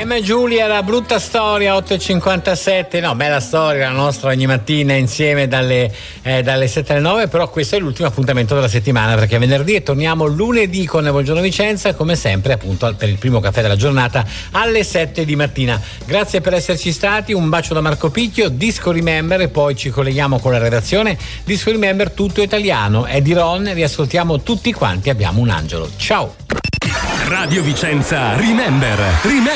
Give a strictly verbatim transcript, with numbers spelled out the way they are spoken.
Emma e Giulia, la brutta storia, otto e cinquantasette. No, bella storia la nostra ogni mattina insieme dalle, eh, dalle sette alle nove, però questo è l'ultimo appuntamento della settimana, perché è venerdì e torniamo lunedì con Buongiorno Vicenza, come sempre appunto per il primo caffè della giornata alle sette di mattina. Grazie per esserci stati, un bacio da Marco Picchio, Disco Remember, e poi ci colleghiamo con la redazione. Disco Remember tutto italiano, è di Ron, riascoltiamo tutti quanti, abbiamo un angelo. Ciao! Radio Vicenza Remember. Remember.